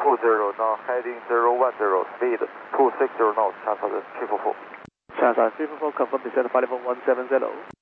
320 now, heading 010, speed 260 knots, transfer 344. Transfer 344, confirm descent flight level 170.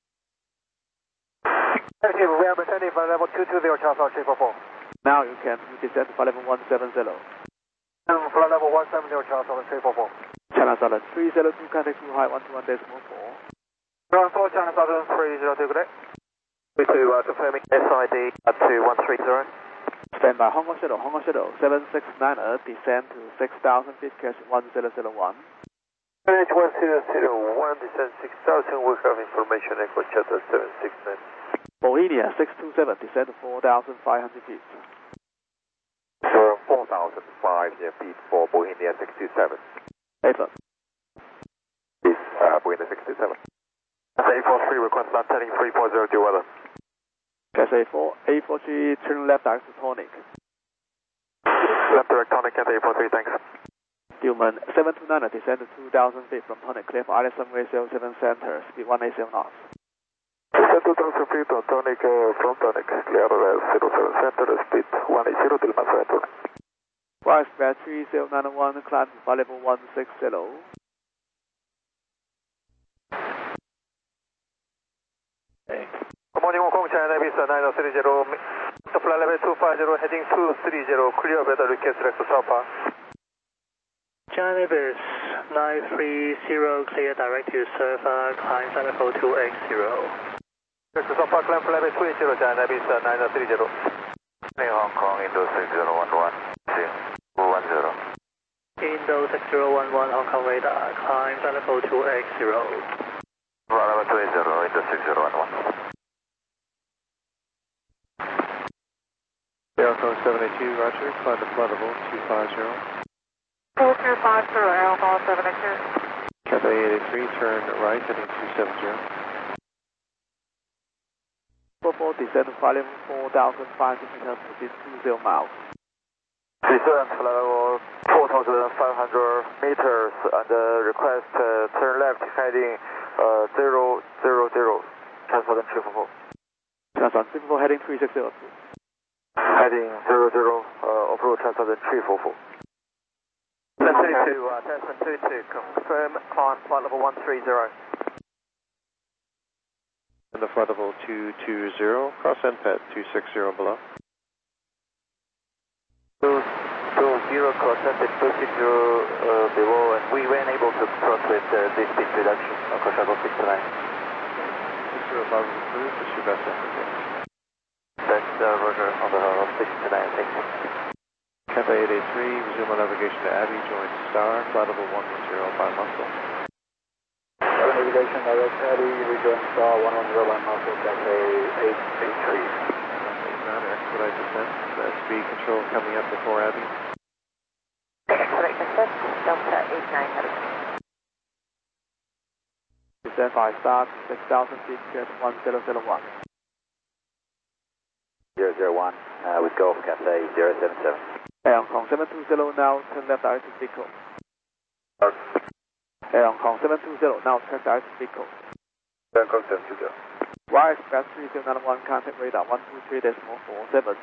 Negative, we are descending flight level 220, transfer 344. Now you can descend flight level 170. Flight level 170, transfer 344. China Southern 302, contact 2 high 121.4. Ground 4, China Southern 302, good day. Confirming SID at 2130. Stand by Hong Kong Shuttle 769, descend to 6,000 feet, catch 1001. Manage 1001, descend 6,000, we have information, Echo Chatter 769. Bohemia 627, descend to 4,500 feet. Sir, 4,500 feet for Bohemia 627. Affirm. Is Bohemia 627. A43, request land heading 340, due weather. Catch A43, turn left direct to Tonic. Left direct Tonic at A43, thanks. Dillman 729, descend to 2,000 feet from Tonic, clear for ILS runway 07 center, speed 187 knots. Descend 2,000 feet on Tonic, from Tonic, clear 07 center, speed 180, Dillman center. Rise battery 0991, climb to flight level 160. Good morning, Hong Kong, China Visa 930, flight level 250, heading 230, clear weather request select Southpaw. China Base 930, clear direct to Surfer, climb flight level 280. Select Southpaw, climb flight level 20, China Visa 930. Hong Kong, Indo 6011, 210. Indo 6011, Hong Kong radar, climb flight level 280. Flight level 20, Indo 6011. Aircon 782, roger, climb to flight level 250. 2250, Aircon 782. Cathay 883, turn right, heading 270. 44, descend to flight level 4,500 meters, within 20 miles. Descend flight level 4,500 meters and request turn left heading 000, transfer them 344. Transfer 344, heading 360. Heading 00, approach transfer them 344. Transfer 22, confirm climb flight level 130. And the flight level 220, cross NPAT 260 below. 220, cross NPAT 260 below, and we were unable to cross with this speed reduction across level 69. 60 above is approved, push your best effort. That's Roger on the 69, thank you. Cathay 883, resume on navigation to Abbey, join Star, flight level 110 by muscle. Navigation direct Abbey, rejoin Star 110 by muscle, Cathay 883. Ground expedite descent, speed control coming up before Abbey. Expedite descent, Delta 89. Descend by star to 6,000 feet, catch 1001. 001, with Golf Cathay 077. Air Hong Kong 720, now turn left direct to Pico. Air Hong Kong 720, now turn direct to Pico. Air Hong Kong 720. Wires battery 791, contact radar 123.47.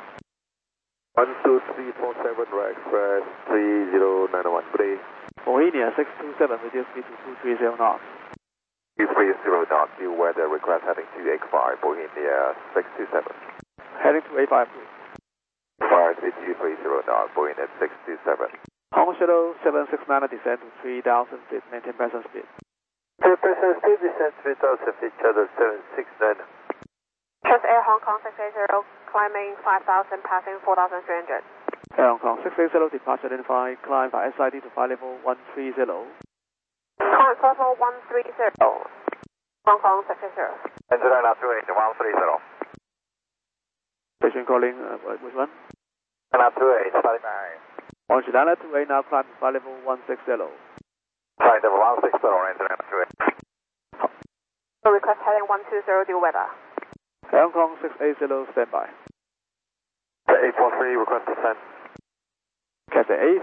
123.47, right, express 3091, good day. Bohemia 627, reduce speed to 230 knots. 230 knots, due weather request heading 285, Bohemia 627. Heading to A53. Fire speed 230 knots, Bohemia 627. Hong Kong Shuttle 769, descend to 3,000 feet, maintain passenger speed. Passenger speed descent 3,000 feet, Chatter 769. Trust Air Hong Kong 680, climbing 5,000, passing 4,300. Air Hong Kong 680, departure identified, climb by SID to flight level 130. Climb level 130. Hong Kong 680. Engineer now 28, 130. Station calling, which one? Now 28, standing by. Orange Dana 28, now climb to flight level 160. Flight level 160, Engineer now 28. Request heading 120, due weather. Air Hong Kong 680, standby. 843, request descent. Cathay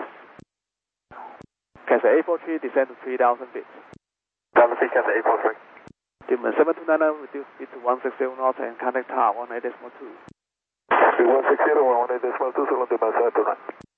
A43, descend to 3,000 feet. 1,000 feet, Cathay 843. Dillman 729, reduce speed to 160 knots and contact tower 18.2. 160, 18.2, Solon Dillman 729.